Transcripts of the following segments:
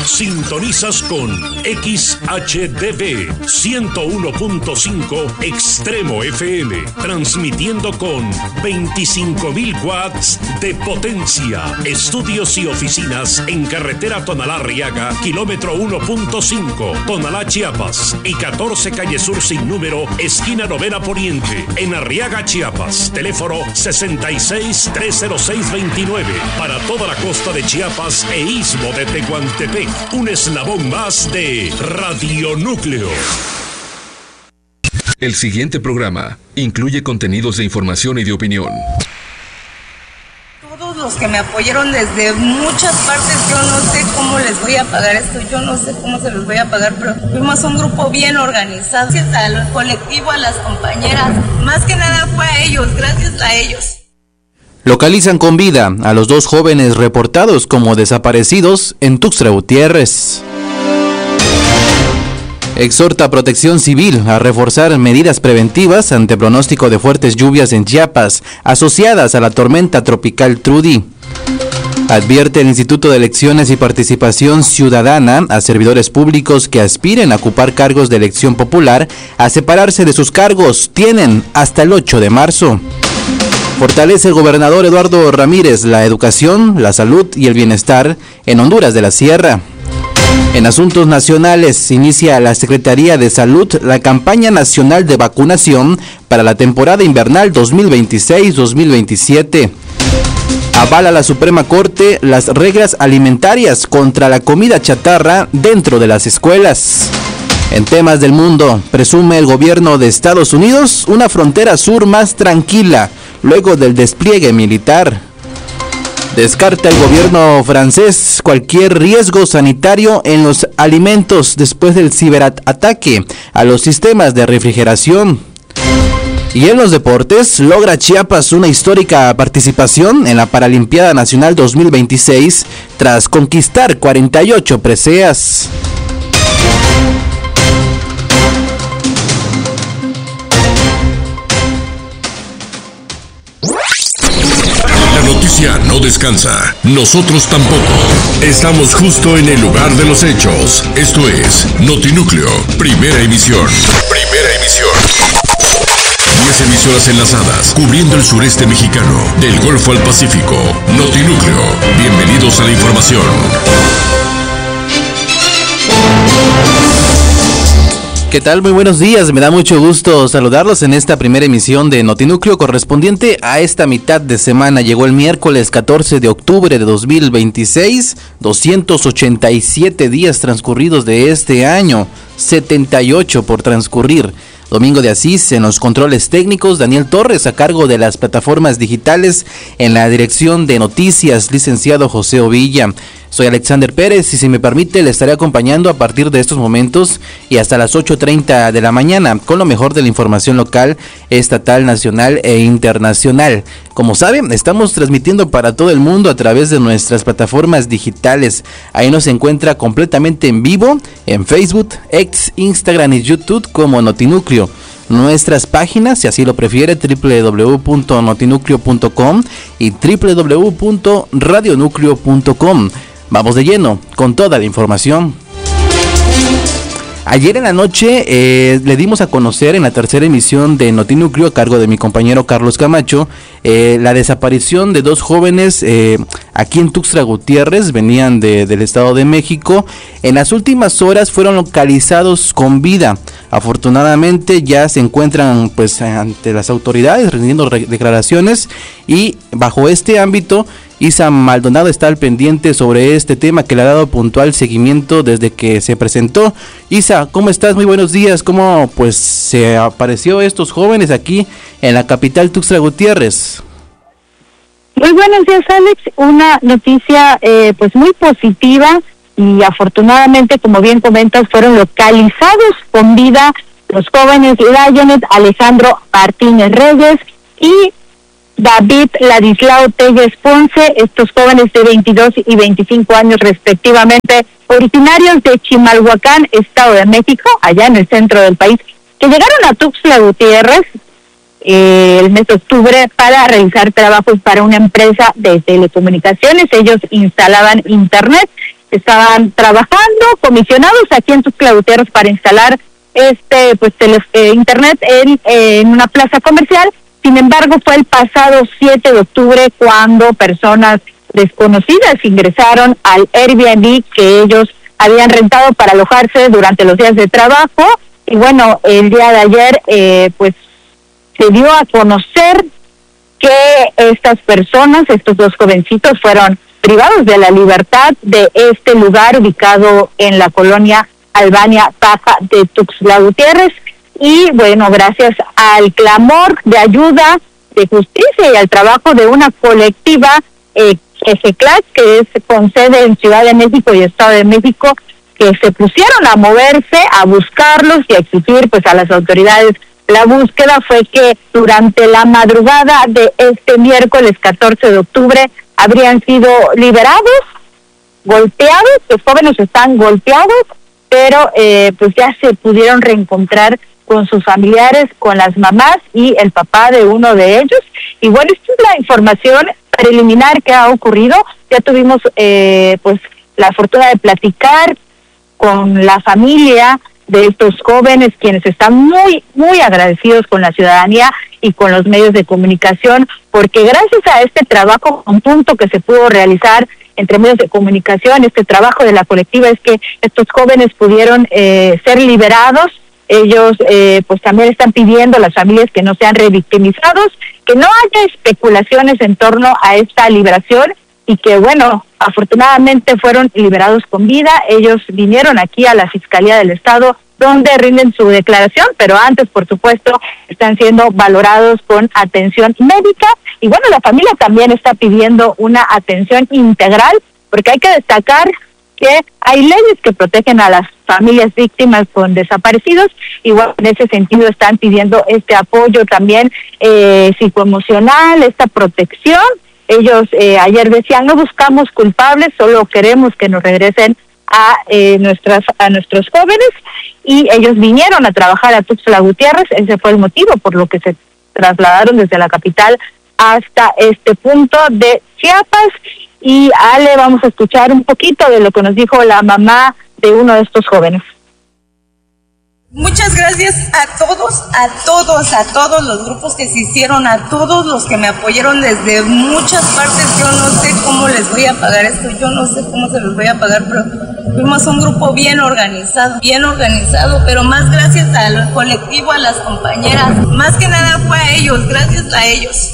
Sintonizas con XHDB 101.5 Extremo FM, transmitiendo con 25.000 watts de potencia. Estudios y oficinas en carretera Tonalá-Arriaga, kilómetro 1.5, Tonalá, Chiapas, y 14 calle Sur sin número, esquina Novena Poniente, en Arriaga, Chiapas. Teléfono 66-306-29. Para toda la costa de Chiapas e istmo de Tehuantepec. Un eslabón más de Radio Núcleo. El siguiente programa incluye contenidos de información y de opinión. Todos los que me apoyaron desde muchas partes, yo no sé cómo les voy a pagar esto, yo no sé cómo se los voy a pagar, pero fuimos un grupo bien organizado. Gracias al colectivo, a las compañeras, más que nada fue a ellos, gracias a ellos. Localizan con vida a los dos jóvenes reportados como desaparecidos en Tuxtla Gutiérrez. Exhorta a Protección Civil a reforzar medidas preventivas ante pronóstico de fuertes lluvias en Chiapas, asociadas a la tormenta tropical Trudy. Advierte el Instituto de Elecciones y Participación Ciudadana a servidores públicos que aspiren a ocupar cargos de elección popular a separarse de sus cargos. Tienen hasta el 8 de marzo. Fortalece el gobernador Eduardo Ramírez la educación, la salud y el bienestar en Honduras de la Sierra. En asuntos nacionales, inicia la Secretaría de Salud la campaña nacional de vacunación para la temporada invernal 2026-2027. Avala la Suprema Corte las reglas alimentarias contra la comida chatarra dentro de las escuelas. En temas del mundo, presume el gobierno de Estados Unidos una frontera sur más tranquila luego del despliegue militar. Descarta el gobierno francés cualquier riesgo sanitario en los alimentos después del ciberataque a los sistemas de refrigeración. Y en los deportes, logra Chiapas una histórica participación en la Paralimpiada Nacional 2026 tras conquistar 48 preseas. La noticia no descansa. Nosotros tampoco. Estamos justo en el lugar de los hechos. Esto es Notinúcleo, primera emisión. Primera emisión. 10 emisoras enlazadas, cubriendo el sureste mexicano, del Golfo al Pacífico. Notinúcleo. Bienvenidos a la información. ¿Qué tal? Muy buenos días, me da mucho gusto saludarlos en esta primera emisión de Notinúcleo correspondiente a esta mitad de semana. Llegó el miércoles 14 de octubre de 2026, 287 días transcurridos de este año, 78 por transcurrir. Domingo de Asís en los controles técnicos, Daniel Torres a cargo de las plataformas digitales, en la dirección de noticias, licenciado José Ovilla. Soy Alexander Pérez y si me permite le estaré acompañando a partir de estos momentos y hasta las 8:30 de la mañana con lo mejor de la información local, estatal, nacional e internacional. Como saben, estamos transmitiendo para todo el mundo a través de nuestras plataformas digitales. Ahí nos encuentra completamente en vivo en Facebook, X, Instagram y YouTube como Notinúcleo. Nuestras páginas, si así lo prefiere, www.notinucleo.com y www.radionucleo.com. Vamos de lleno con toda la información. Ayer en la noche le dimos a conocer en la tercera emisión de Notinúcleo a cargo de mi compañero Carlos Camacho la desaparición de dos jóvenes aquí en Tuxtla Gutiérrez, venían del Estado de México. En las últimas horas fueron localizados con vida. Afortunadamente ya se encuentran pues ante las autoridades rindiendo declaraciones y bajo este ámbito Isa Maldonado está al pendiente sobre este tema que le ha dado puntual seguimiento desde que se presentó. Isa, ¿cómo estás? Muy buenos días. ¿Cómo pues se apareció estos jóvenes aquí en la capital Tuxtla Gutiérrez? Muy buenos días, Alex. Una noticia pues muy positiva y afortunadamente, como bien comentas, fueron localizados con vida los jóvenes Layonet Alejandro Martínez Reyes y David Ladislao Telles Ponce, estos jóvenes de 22 y 25 años respectivamente, originarios de Chimalhuacán, Estado de México, allá en el centro del país, que llegaron a Tuxtla Gutiérrez el mes de octubre para realizar trabajos para una empresa de telecomunicaciones. Ellos instalaban internet estaban trabajando, comisionados aquí en Tuxtla Gutiérrez para instalar internet en una plaza comercial. Sin embargo, fue el pasado 7 de octubre cuando personas desconocidas ingresaron al Airbnb que ellos habían rentado para alojarse durante los días de trabajo. Y bueno, el día de ayer pues se dio a conocer que estas personas, estos dos jovencitos, fueron privados de la libertad de este lugar ubicado en la colonia Albania Baja de Tuxtla Gutiérrez. Y bueno, gracias al clamor de ayuda, de justicia y al trabajo de una colectiva EGECLAC, que es con sede en Ciudad de México y Estado de México, que se pusieron a moverse, a buscarlos y a exigir pues a las autoridades la búsqueda, fue que durante la madrugada de este miércoles 14 de octubre habrían sido liberados, golpeados. Los jóvenes están golpeados, pero pues ya se pudieron reencontrar con sus familiares, con las mamás y el papá de uno de ellos. Y bueno, esta es la información preliminar que ha ocurrido. Ya tuvimos pues la fortuna de platicar con la familia de estos jóvenes, quienes están muy, muy agradecidos con la ciudadanía y con los medios de comunicación, porque gracias a este trabajo conjunto que se pudo realizar entre medios de comunicación, este trabajo de la colectiva, es que estos jóvenes pudieron ser liberados. Ellos pues también están pidiendo a las familias que no sean revictimizados, que no haya especulaciones en torno a esta liberación y que bueno, afortunadamente fueron liberados con vida. Ellos vinieron aquí a la Fiscalía del Estado, donde rinden su declaración, pero antes, por supuesto, están siendo valorados con atención médica. Y bueno, la familia también está pidiendo una atención integral, porque hay que destacar que hay leyes que protegen a las familias víctimas con desaparecidos, y bueno, en ese sentido están pidiendo este apoyo también psicoemocional, esta protección. Ellos ayer decían, no buscamos culpables, solo queremos que nos regresen a nuestros jóvenes, y ellos vinieron a trabajar a Tuxtla Gutiérrez. Ese fue el motivo por lo que se trasladaron desde la capital hasta este punto de Chiapas. Y Ale, vamos a escuchar un poquito de lo que nos dijo la mamá de uno de estos jóvenes. Muchas gracias a todos los grupos que se hicieron, a todos los que me apoyaron desde muchas partes. Yo no sé cómo les voy a pagar esto, yo no sé cómo se los voy a pagar, pero fuimos un grupo bien organizado, pero más gracias al colectivo, a las compañeras, más que nada fue a ellos, gracias a ellos.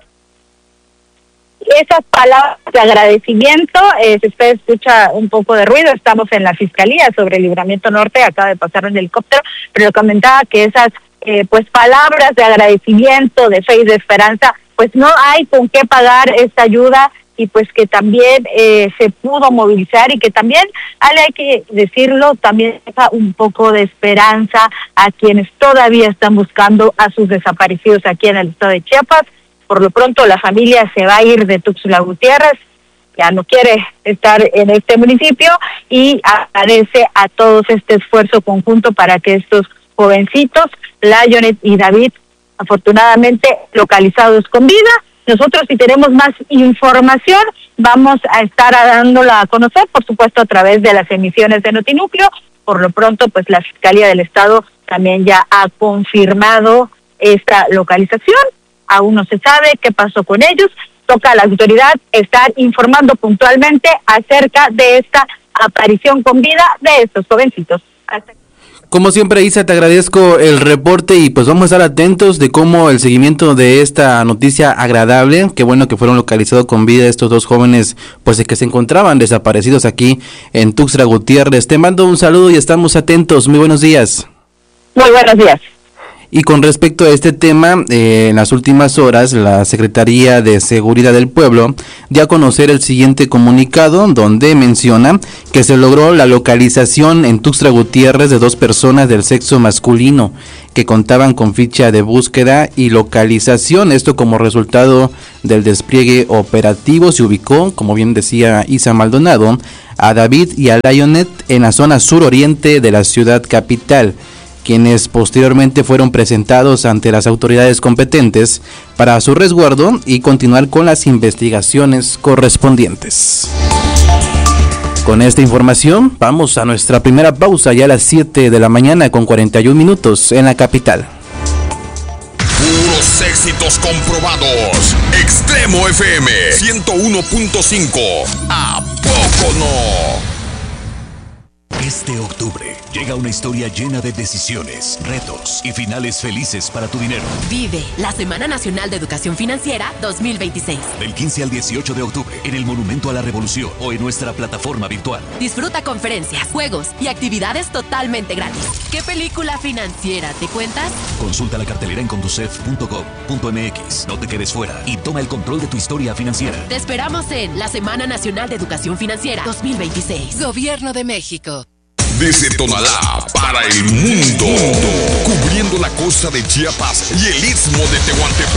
Esas palabras de agradecimiento, si usted escucha un poco de ruido, estamos en la Fiscalía sobre el Libramiento Norte, acaba de pasar un helicóptero, pero comentaba que esas pues palabras de agradecimiento, de fe y de esperanza, pues no hay con qué pagar esta ayuda, y pues que también se pudo movilizar, y que también, Ale, hay que decirlo, también deja un poco de esperanza a quienes todavía están buscando a sus desaparecidos aquí en el estado de Chiapas. Por lo pronto la familia se va a ir de Tuxtla Gutiérrez, ya no quiere estar en este municipio, y agradece a todos este esfuerzo conjunto para que estos jovencitos, Layonet y David, afortunadamente localizados con vida. Nosotros, si tenemos más información, vamos a estar dándola a conocer, por supuesto, a través de las emisiones de Notinúcleo. Por lo pronto, pues la Fiscalía del Estado también ya ha confirmado esta localización. Aún no se sabe qué pasó con ellos. Toca a la autoridad estar informando puntualmente acerca de esta aparición con vida de estos jovencitos. Como siempre, Isa, te agradezco el reporte, y pues vamos a estar atentos de cómo el seguimiento de esta noticia agradable. Qué bueno que fueron localizados con vida estos dos jóvenes, pues de que se encontraban desaparecidos aquí en Tuxtla Gutiérrez. Te mando un saludo y estamos atentos. Muy buenos días. Muy buenos días. Y con respecto a este tema, en las últimas horas, la Secretaría de Seguridad del Pueblo dio a conocer el siguiente comunicado, donde menciona que se logró la localización en Tuxtla Gutiérrez de dos personas del sexo masculino que contaban con ficha de búsqueda y localización. Esto como resultado del despliegue operativo. Se ubicó, como bien decía Isa Maldonado, a David y a Layonet en la zona suroriente de la ciudad capital, quienes posteriormente fueron presentados ante las autoridades competentes para su resguardo y continuar con las investigaciones correspondientes. Con esta información, vamos a nuestra primera pausa ya a las 7 de la mañana con 41 minutos en la capital. Puros éxitos comprobados. Extremo FM 101.5. ¿A poco no? Este octubre llega una historia llena de decisiones, retos y finales felices para tu dinero. Vive la Semana Nacional de Educación Financiera 2026. Del 15 al 18 de octubre en el Monumento a la Revolución o en nuestra plataforma virtual. Disfruta conferencias, juegos y actividades totalmente gratis. ¿Qué película financiera te cuentas? Consulta la cartelera en conducef.gov.mx. No te quedes fuera y toma el control de tu historia financiera. Te esperamos en la Semana Nacional de Educación Financiera 2026. Gobierno de México. Desde Tonalá para el mundo, cubriendo la costa de Chiapas y el istmo de Tehuantepec.